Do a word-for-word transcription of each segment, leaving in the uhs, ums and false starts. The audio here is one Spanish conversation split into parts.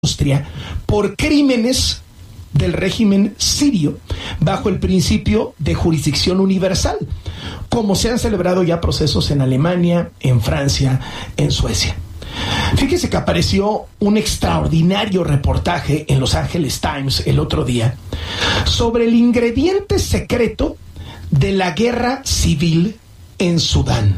Austria por crímenes del régimen sirio bajo el principio de jurisdicción universal, como se han celebrado ya procesos en Alemania, en Francia, en Suecia. Fíjese que apareció un extraordinario reportaje en Los Angeles Times el otro día sobre el ingrediente secreto de la guerra civil en Sudán.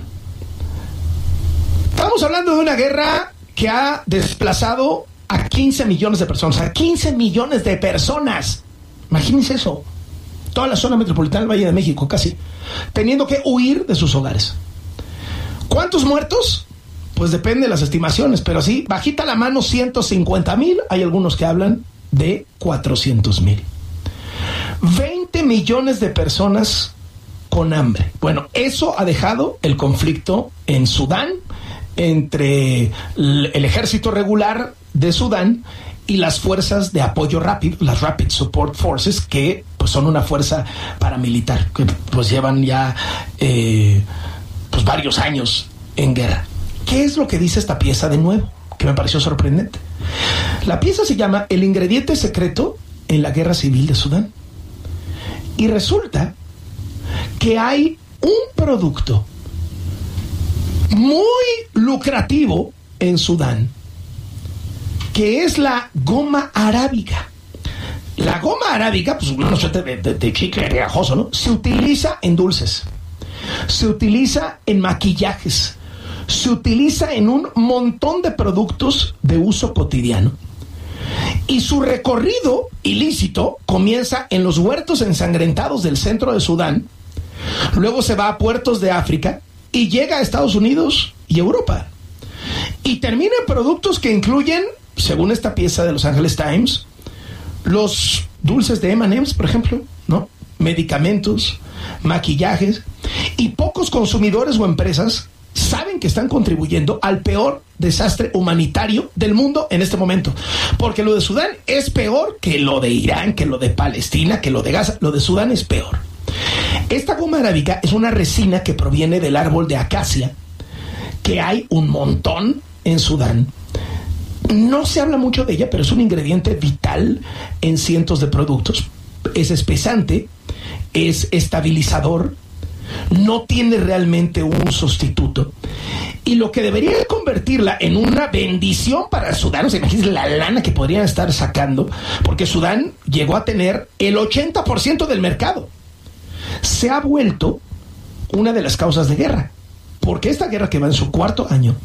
Estamos hablando de una guerra que ha desplazado a quince millones de personas, a quince millones de personas. Imagínense eso. Toda la zona metropolitana del Valle de México, casi, teniendo que huir de sus hogares. ¿Cuántos muertos? Pues depende de las estimaciones, pero así, bajita la mano, ciento cincuenta mil. Hay algunos que hablan de cuatrocientos mil. veinte millones de personas con hambre. Bueno, eso ha dejado el conflicto en Sudán entre el ejército regular de Sudán y las fuerzas de apoyo rápido, las Rapid Support Forces, que pues son una fuerza paramilitar, que pues llevan ya eh, pues varios años en guerra. ¿Qué es lo que dice esta pieza de nuevo? Que me pareció sorprendente. La pieza se llama El ingrediente secreto en la guerra civil de Sudán. Y resulta que hay un producto muy lucrativo en Sudán, que es la goma arábiga. La goma arábiga, pues una suerte de, de, de chicle pegajoso, ¿no? Se utiliza en dulces, se utiliza en maquillajes, se utiliza en un montón de productos de uso cotidiano. Y su recorrido ilícito comienza en los huertos ensangrentados del centro de Sudán, luego se va a puertos de África y llega a Estados Unidos y Europa. Y termina en productos que incluyen, según esta pieza de Los Angeles Times, los dulces de eme and eme's, por ejemplo, ¿no? Medicamentos, maquillajes, y pocos consumidores o empresas saben que están contribuyendo al peor desastre humanitario del mundo en este momento. Porque lo de Sudán es peor que lo de Irán, que lo de Palestina, que lo de Gaza. Lo de Sudán es peor. Esta goma arábiga es una resina que proviene del árbol de acacia, que hay un montón en Sudán. No se habla mucho de ella, pero es un ingrediente vital en cientos de productos. Es espesante, es estabilizador, no tiene realmente un sustituto. Y lo que debería convertirla en una bendición para Sudán, o sea, imagínense la lana que podrían estar sacando, porque Sudán llegó a tener el ochenta por ciento del mercado. Se ha vuelto una de las causas de guerra, porque esta guerra, que va en su cuarto año,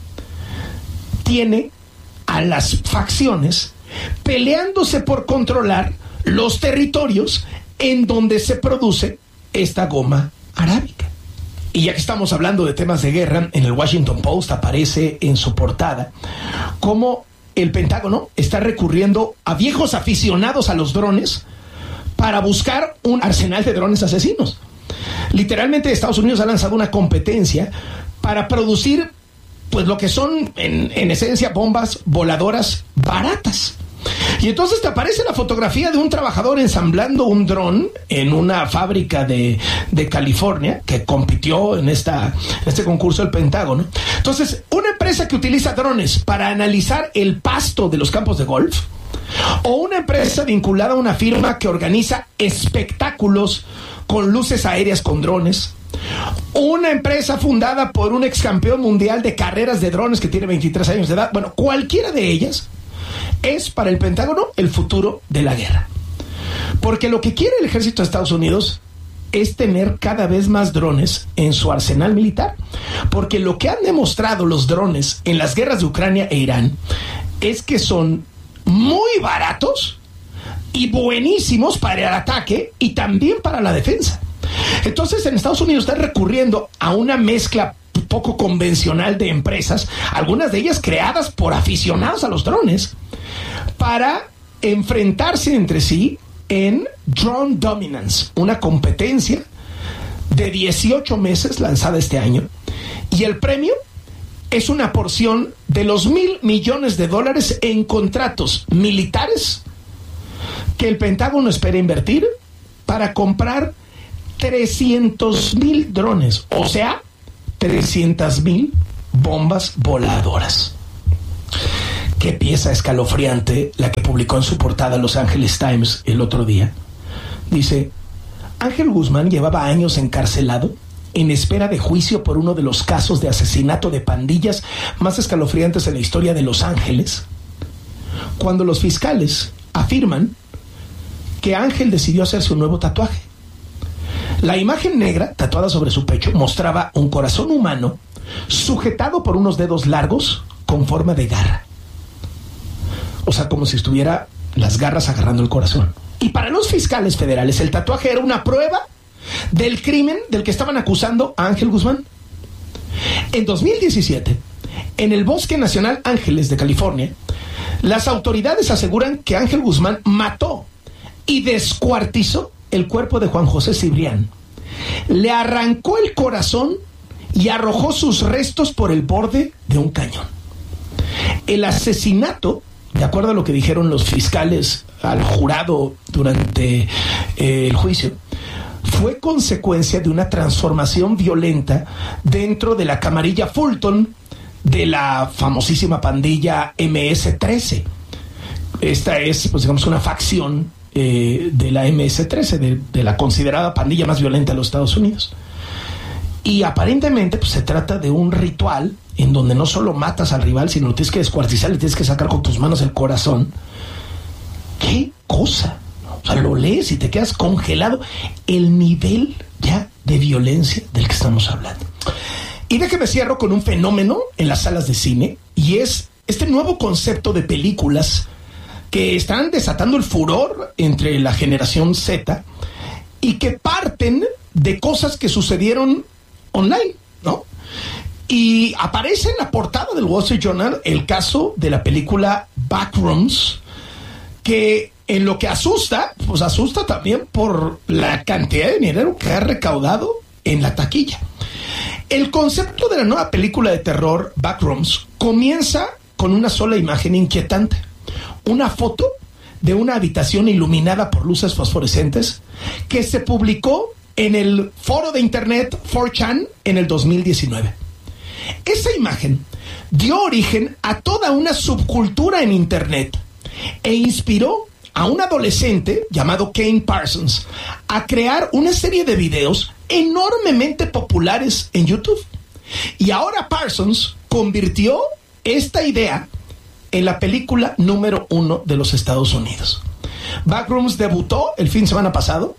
tiene a las facciones peleándose por controlar los territorios en donde se produce esta goma arábiga. Y ya que estamos hablando de temas de guerra, en el Washington Post aparece en su portada cómo el Pentágono está recurriendo a viejos aficionados a los drones para buscar un arsenal de drones asesinos. Literalmente Estados Unidos ha lanzado una competencia para producir pues lo que son en, en esencia bombas voladoras baratas. Y entonces te aparece la fotografía de un trabajador ensamblando un dron en una fábrica de, de California que compitió en esta, este concurso del Pentágono. Entonces, una empresa que utiliza drones para analizar el pasto de los campos de golf, o una empresa vinculada a una firma que organiza espectáculos con luces aéreas con drones, una empresa fundada por un ex campeón mundial de carreras de drones que tiene veintitrés años de edad. Bueno, cualquiera de ellas es para el Pentágono el futuro de la guerra. Porque lo que quiere el ejército de Estados Unidos es tener cada vez más drones en su arsenal militar. Porque lo que han demostrado los drones en las guerras de Ucrania e Irán es que son muy baratos y buenísimos para el ataque y también para la defensa. Entonces, en Estados Unidos están recurriendo a una mezcla poco convencional de empresas, algunas de ellas creadas por aficionados a los drones, para enfrentarse entre sí en Drone Dominance, una competencia de dieciocho meses lanzada este año, y el premio es una porción de los mil millones de dólares en contratos militares que el Pentágono espera invertir para comprar trescientos mil drones, o sea, trescientas mil bombas voladoras. Qué pieza escalofriante la que publicó en su portada Los Angeles Times el otro día. Dice: Ángel Guzmán llevaba años encarcelado en espera de juicio por uno de los casos de asesinato de pandillas más escalofriantes en la historia de Los Ángeles, cuando los fiscales afirman que Ángel decidió hacerse un nuevo tatuaje. La imagen negra tatuada sobre su pecho mostraba un corazón humano sujetado por unos dedos largos con forma de garra. O sea, como si estuviera las garras agarrando el corazón. Y para los fiscales federales, el tatuaje era una prueba del crimen del que estaban acusando a Ángel Guzmán. En dos mil diecisiete, en el Bosque Nacional Ángeles de California, las autoridades aseguran que Ángel Guzmán mató y descuartizó el cuerpo de Juan José Cibrián, le arrancó el corazón y arrojó sus restos por el borde de un cañón. El asesinato, de acuerdo a lo que dijeron los fiscales al jurado durante eh, el juicio, fue consecuencia de una transformación violenta dentro de la camarilla Fulton de la famosísima pandilla eme ese trece. Esta es, pues digamos, una facción eh, de la eme ese trece, de, de la considerada pandilla más violenta de los Estados Unidos. Y aparentemente pues se trata de un ritual en donde no solo matas al rival, sino lo tienes que descuartizar, le tienes que sacar con tus manos el corazón. ¡Qué cosa! O sea, lo lees y te quedas congelado. El nivel ya de violencia del que estamos hablando. Y déjeme cierro con un fenómeno en las salas de cine, y es este nuevo concepto de películas que están desatando el furor entre la generación Z y que parten de cosas que sucedieron online, ¿no? Y aparece en la portada del Wall Street Journal el caso de la película Backrooms, que en lo que asusta, pues asusta también por la cantidad de dinero que ha recaudado en la taquilla. El concepto de la nueva película de terror Backrooms comienza con una sola imagen inquietante, una foto de una habitación iluminada por luces fosforescentes que se publicó en el foro de internet cuatro chan en el dos mil diecinueve. Esa imagen dio origen a toda una subcultura en internet e inspiró a un adolescente llamado Kane Parsons a crear una serie de videos enormemente populares en YouTube. Y ahora Parsons convirtió esta idea en la película número uno de los Estados Unidos. Backrooms debutó el fin de semana pasado.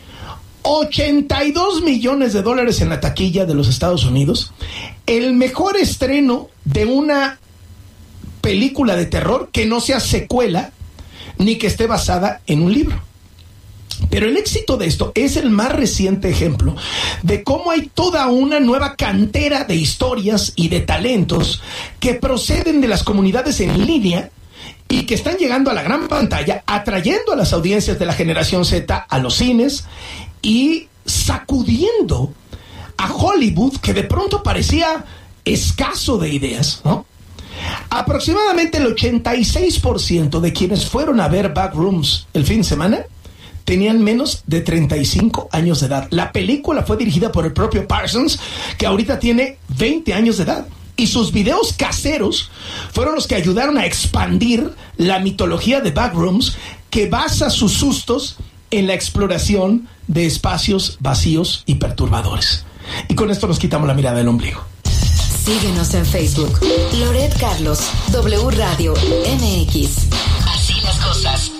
ochenta y dos millones de dólares en la taquilla de los Estados Unidos. El mejor estreno de una película de terror que no sea secuela ni que esté basada en un libro. Pero el éxito de esto es el más reciente ejemplo de cómo hay toda una nueva cantera de historias y de talentos que proceden de las comunidades en línea y que están llegando a la gran pantalla, atrayendo a las audiencias de la generación Z a los cines y sacudiendo a Hollywood, que de pronto parecía escaso de ideas, ¿no? Aproximadamente el ochenta y seis por ciento de quienes fueron a ver Backrooms el fin de semana tenían menos de treinta y cinco años de edad. La película fue dirigida por el propio Parsons, que ahorita tiene veinte años de edad. Y sus videos caseros fueron los que ayudaron a expandir la mitología de Backrooms, que basa sus sustos en la exploración de espacios vacíos y perturbadores. Y con esto nos quitamos la mirada del ombligo. Síguenos en Facebook. Loret Carlos, W Radio M X. Así las cosas.